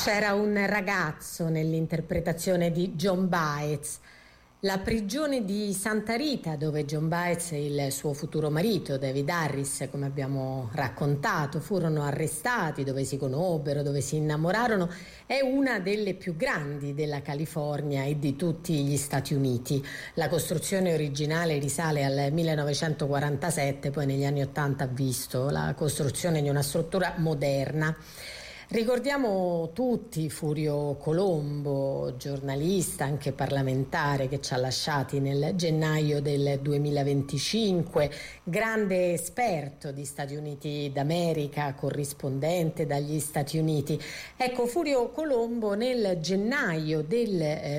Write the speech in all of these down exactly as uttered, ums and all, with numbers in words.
C'era un ragazzo nell'interpretazione di Joan Baez. La prigione di Santa Rita, dove Joan Baez e il suo futuro marito David Harris, come abbiamo raccontato, furono arrestati, dove si conobbero, dove si innamorarono, è una delle più grandi della California e di tutti gli Stati Uniti. La costruzione originale risale al millenovecentoquarantasette, poi negli anni ottanta ha visto la costruzione di una struttura moderna. Ricordiamo tutti Furio Colombo, giornalista, anche parlamentare, che ci ha lasciati nel gennaio del duemilaventicinque, grande esperto di Stati Uniti d'America, corrispondente dagli Stati Uniti. Ecco, Furio Colombo nel gennaio del eh,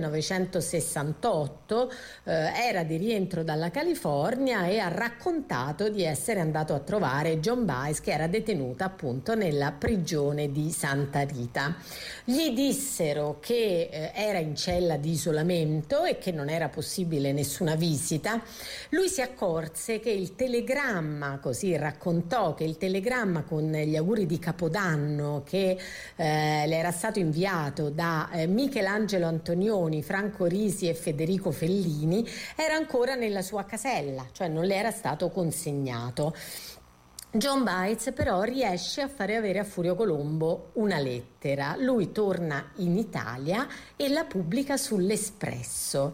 millenovecentosessantotto eh, era di rientro dalla California e ha raccontato di essere andato a trovare Joan Baez, che era detenuta appunto nella prigione di Santa Rita. Gli dissero che eh, era in cella di isolamento e che non era possibile nessuna visita. Lui si accorse che il telegramma, così raccontò, che il telegramma con gli auguri di Capodanno che eh, le era stato inviato da eh, Michelangelo Antonioni, Franco Risi e Federico Fellini era ancora nella sua casella, cioè non le era stato consegnato. Joan Baez però riesce a fare avere a Furio Colombo una lettera. Lui torna in Italia e la pubblica sull'Espresso.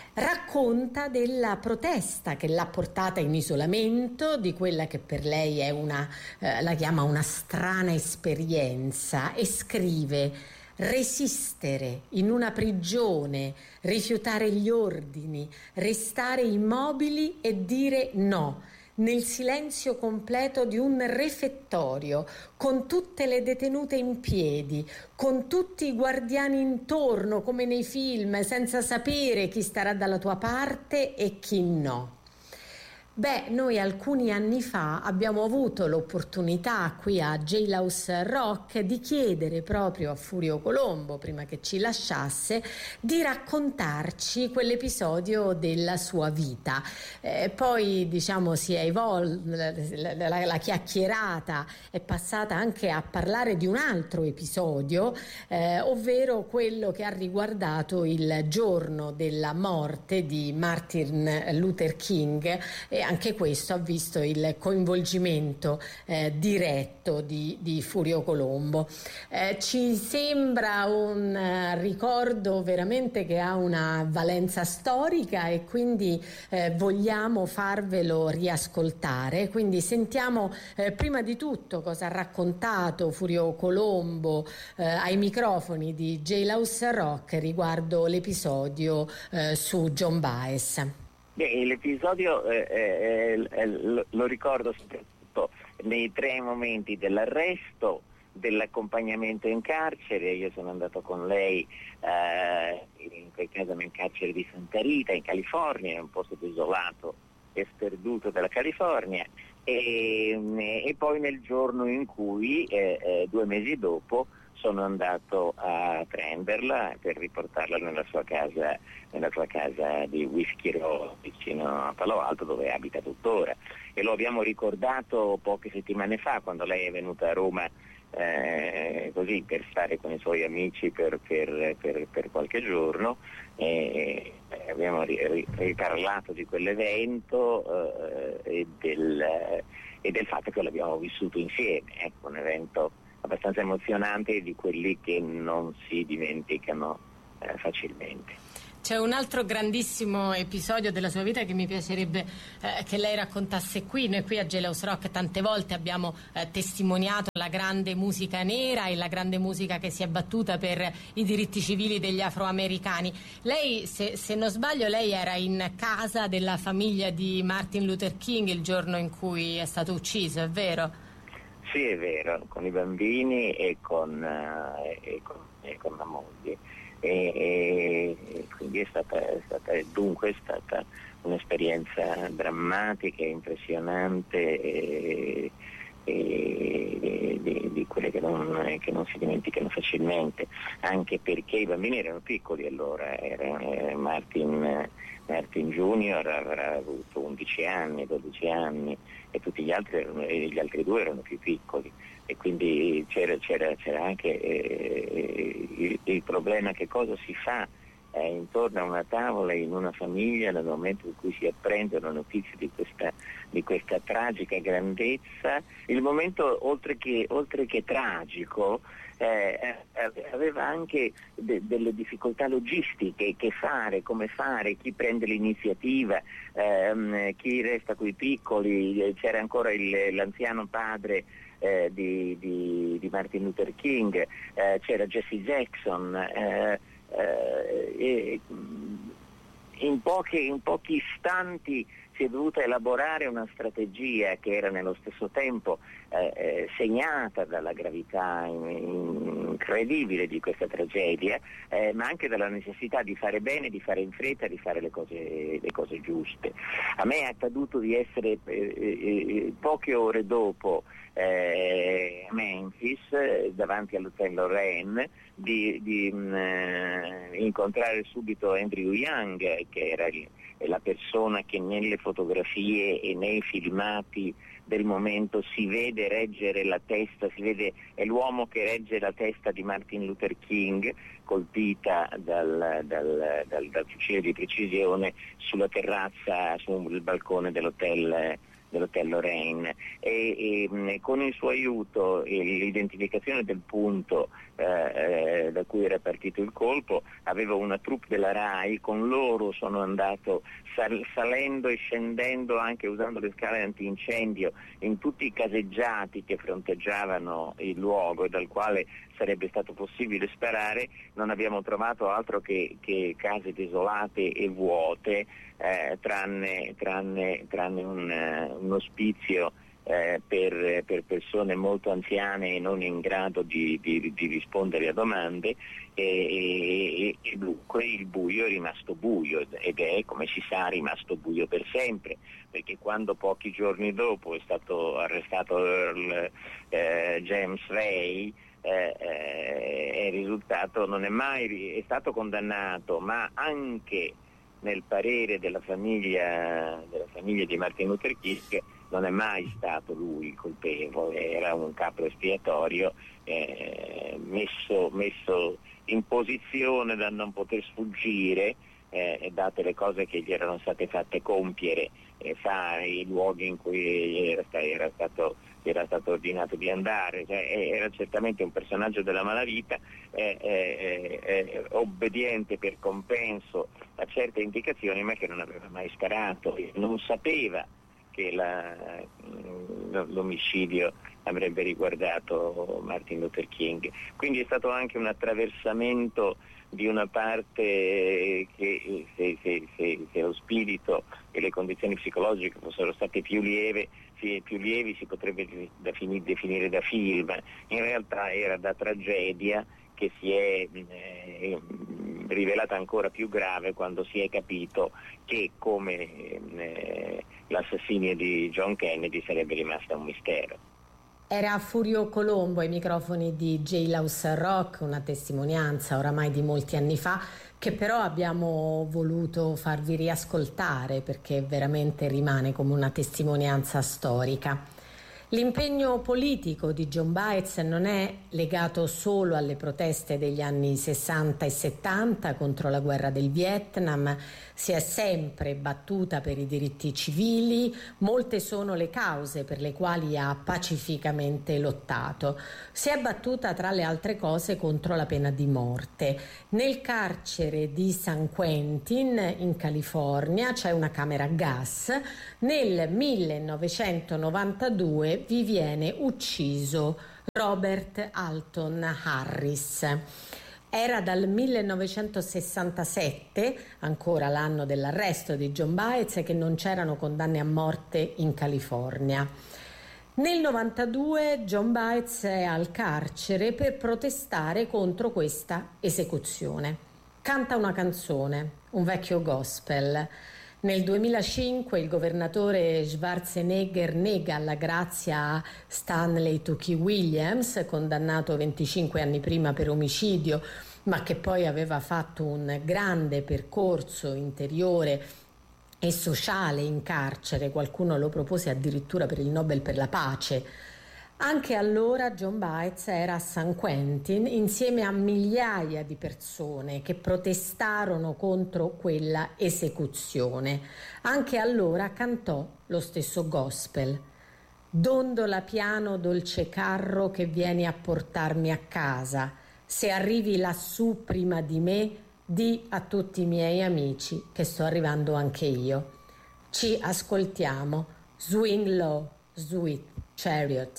Racconta della protesta che l'ha portata in isolamento, di quella che per lei è una, eh, la chiama una strana esperienza, e scrive: resistere in una prigione, rifiutare gli ordini, restare immobili e dire no, nel silenzio completo di un refettorio, con tutte le detenute in piedi, con tutti i guardiani intorno come nei film, senza sapere chi starà dalla tua parte e chi no. Beh, noi alcuni anni fa abbiamo avuto l'opportunità qui a Jailhouse Rock di chiedere proprio a Furio Colombo, prima che ci lasciasse, di raccontarci quell'episodio della sua vita. Eh, poi diciamo si è evolta, la, la, la chiacchierata è passata anche a parlare di un altro episodio, eh, ovvero quello che ha riguardato il giorno della morte di Martin Luther King, e anche questo ha visto il coinvolgimento eh, diretto di, di Furio Colombo. Eh, ci sembra un uh, ricordo veramente che ha una valenza storica e quindi eh, vogliamo farvelo riascoltare. Quindi sentiamo eh, prima di tutto cosa ha raccontato Furio Colombo eh, ai microfoni di Jailhouse Rock riguardo l'episodio eh, su Joan Baez. Beh, l'episodio eh, eh, eh, lo, lo ricordo soprattutto nei tre momenti dell'arresto, dell'accompagnamento in carcere. Io sono andato con lei eh, in quel caso nel carcere di Santa Rita in California, un posto desolato e sperduto della California, e, e poi nel giorno in cui eh, eh, due mesi dopo sono andato a prenderla per riportarla nella sua casa, nella sua casa di Whisky Row vicino a Palo Alto, dove abita tuttora, e lo abbiamo ricordato poche settimane fa quando lei è venuta a Roma eh, così per stare con i suoi amici per, per, per, per qualche giorno, e abbiamo riparlato di quell'evento eh, e, del, e del fatto che l'abbiamo vissuto insieme. Ecco, un evento abbastanza emozionante, di quelli che non si dimenticano eh, facilmente. C'è un altro grandissimo episodio della sua vita che mi piacerebbe eh, che lei raccontasse qui. Noi qui a Jailhouse Rock tante volte abbiamo eh, testimoniato la grande musica nera e la grande musica che si è battuta per i diritti civili degli afroamericani. Lei, se, se non sbaglio, lei era in casa della famiglia di Martin Luther King il giorno in cui è stato ucciso, è vero? Sì, è vero, con i bambini e con, uh, e con, e con la moglie. E, e, e quindi è stata, è stata dunque è stata un'esperienza drammatica, impressionante, e, e, di, di quelle che non, che non si dimenticano facilmente, anche perché i bambini erano piccoli allora. Era, era Martin, Martin Junior avrà avuto undici anni, dodici anni, e tutti gli altri erano, e gli altri due erano più piccoli, e quindi c'era, c'era, c'era anche eh, il, il problema: che cosa si fa eh, intorno a una tavola in una famiglia nel momento in cui si apprendono notizie di questa, di questa tragica grandezza. Il momento, oltre che, oltre che tragico, Eh, aveva anche de- delle difficoltà logistiche: che fare, come fare, chi prende l'iniziativa, ehm, chi resta coi piccoli. C'era ancora il, l'anziano padre eh, di, di, di Martin Luther King, eh, c'era Jesse Jackson, eh, eh, e in, poche, in pochi istanti si è dovuta elaborare una strategia che era nello stesso tempo eh, eh, segnata dalla gravità in, incredibile di questa tragedia, eh, ma anche dalla necessità di fare bene, di fare in fretta, di fare le cose, le cose giuste. A me è accaduto di essere eh, eh, poche ore dopo eh, a Memphis, eh, davanti all'hotel Lorraine, di, di mh, incontrare subito Andrew Young, che era il è la persona che nelle fotografie e nei filmati del momento si vede reggere la testa, si vede, è l'uomo che regge la testa di Martin Luther King, colpita dal, dal, dal, dal fucile di precisione sulla terrazza, sul balcone dell'hotel dell'hotel Lorraine, e, e con il suo aiuto e l'identificazione del punto eh, eh, da cui era partito il colpo, avevo una troupe della RAI, con loro sono andato sal- salendo e scendendo, anche usando le scale antincendio, in tutti i caseggiati che fronteggiavano il luogo e dal quale sarebbe stato possibile sparare. Non abbiamo trovato altro che, che case desolate e vuote, eh, tranne, tranne, tranne un, uh, un ospizio eh, per, per persone molto anziane e non in grado di, di, di rispondere a domande, e, e, e dunque il buio è rimasto buio, ed è, come si sa, rimasto buio per sempre, perché quando pochi giorni dopo è stato arrestato Earl eh, James Ray, Eh, eh, è risultato, non è mai è stato condannato, ma anche nel parere della famiglia della famiglia di Martin Luther King non è mai stato lui il colpevole, era un capo espiatorio eh, messo, messo in posizione da non poter sfuggire, eh, date le cose che gli erano state fatte compiere, eh, fare, i luoghi in cui era, era stato era stato ordinato di andare. Cioè, era certamente un personaggio della malavita, eh, eh, eh, obbediente per compenso a certe indicazioni, ma che non aveva mai sparato, non sapeva che la, l'omicidio avrebbe riguardato Martin Luther King. Quindi è stato anche un attraversamento di una parte che, se, se, se, se lo spirito e le condizioni psicologiche fossero state più lieve, più lievi si potrebbe definire da film. In realtà era da tragedia, che si è eh, rivelata ancora più grave quando si è capito che, come eh, l'assassinio di John Kennedy, sarebbe rimasta un mistero. Era Furio Colombo ai microfoni di Jailhouse Rock, una testimonianza oramai di molti anni fa, che però abbiamo voluto farvi riascoltare perché veramente rimane come una testimonianza storica. L'impegno politico di Joan Baez non è legato solo alle proteste degli anni sessanta e settanta contro la guerra del Vietnam. Si è sempre battuta per i diritti civili, molte sono le cause per le quali ha pacificamente lottato. Si è battuta, tra le altre cose, contro la pena di morte. Nel carcere di San Quentin in California c'è una camera a gas. Nel millenovecentonovantadue vi viene ucciso Robert Alton Harris. Era dal millenovecentosessantasette, ancora l'anno dell'arresto di Joan Baez, che non c'erano condanne a morte in California. Nel novantadue Joan Baez è al carcere per protestare contro questa esecuzione. Canta una canzone, un vecchio gospel. Nel duemilacinque il governatore Schwarzenegger nega la grazia a Stanley Tookie Williams, condannato venticinque anni prima per omicidio, ma che poi aveva fatto un grande percorso interiore e sociale in carcere, qualcuno lo propose addirittura per il Nobel per la pace. Anche allora John Baez era a San Quentin insieme a migliaia di persone che protestarono contro quella esecuzione. Anche allora cantò lo stesso gospel. Dondola piano dolce carro che vieni a portarmi a casa. Se arrivi lassù prima di me, di a tutti i miei amici che sto arrivando anche io. Ci ascoltiamo. Swing Low, Sweet Chariot.